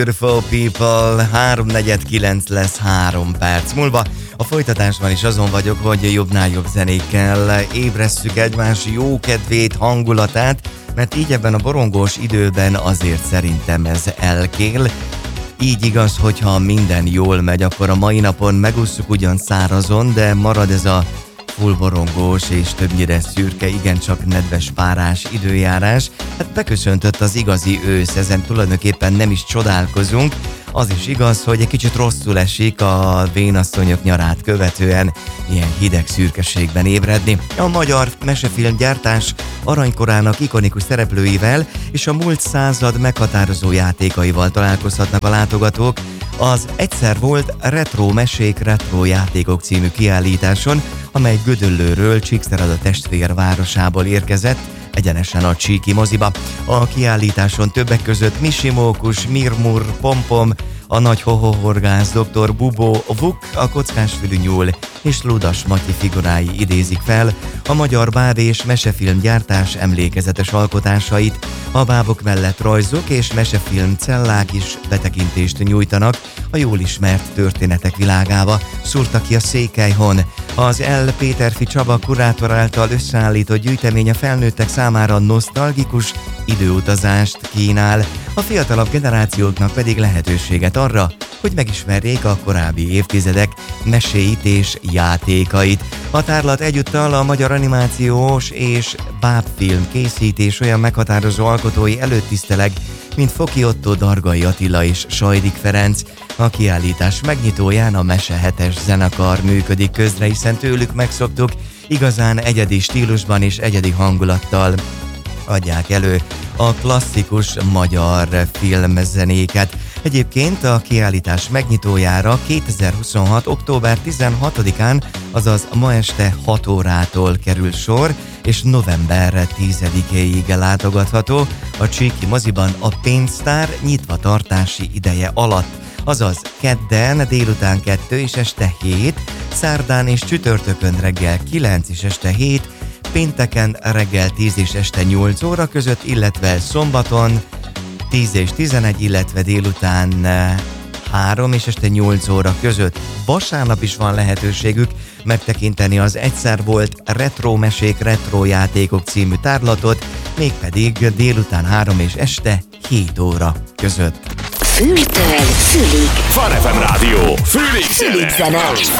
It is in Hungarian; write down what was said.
Beautiful people, 3:49 lesz 3 perc múlva. A folytatásban is azon vagyok, hogy jobbnál jobb zenékkel ébresszük egymás jó kedvét, hangulatát, mert így ebben a borongós időben azért szerintem ez elkél. Így igaz, hogyha minden jól megy, akkor a mai napon megússzuk ugyan szárazon, de marad ez a fullborongós és többnyire szürke, igencsak nedves párás időjárás. Hát beköszöntött az igazi ősz, ezen tulajdonképpen nem is csodálkozunk. Az is igaz, hogy egy kicsit rosszul esik a vénasszonyok nyarát követően ilyen hideg szürkeségben ébredni. A magyar mesefilmgyártás aranykorának ikonikus szereplőivel és a múlt század meghatározó játékaival találkozhatnak a látogatók az Egyszer volt Retro Mesék Retro Játékok című kiállításon, amely Gödöllőről, Csíkszereda testvérvárosából érkezett, egyenesen a Csíki moziba. A kiállításon többek között Misi Mókus, Mirmur, Pompom, a Nagy Hohohorgász, Dr. Bubó, Vuk, a Kockásfülű Nyúl és Ludas Matyi figurái idézik fel a magyar báb és mesefilmgyártás emlékezetes alkotásait. A bábok mellett rajzok és mesefilm cellák is betekintést nyújtanak a jól ismert történetek világába, szúrta ki a Székelyhon. Az L. Péterfi Csaba kurátor által összeállított gyűjtemény a felnőttek számára nosztalgikus időutazást kínál, a fiatalabb generációknak pedig lehetőséget arra, hogy megismerjék a korábbi évtizedek meséit és játékait. A tárlat egyúttal a magyar animációs és bábfilm készítés olyan meghatározó alkotói előtt tiszteleg, mint Foki Otto, Dargai Attila és Sajdik Ferenc. A kiállítás megnyitóján a Mese 7-es zenekar működik közre, hiszen tőlük megszoktuk, igazán egyedi stílusban és egyedi hangulattal adják elő a klasszikus magyar filmzenéket. Egyébként a kiállítás megnyitójára 2026. október 16-án, azaz ma este 6 órától kerül sor, és november 10-éig látogatható a Csíki moziban a Pénztár nyitva tartási ideje alatt, azaz kedden délután 2 és este 7, szerdán és csütörtökön reggel 9 és este 7, pénteken reggel 10 és este 8 óra között, illetve szombaton 10 és 11, illetve délután 3 és este 8 óra között. Vasárnap is van lehetőségük megtekinteni az Egyszer volt Retro Mesék Retro Játékok című tárlatot, mégpedig délután 3 és este 7 óra között. Fültől fülig. Van FM Rádió, fülig zene.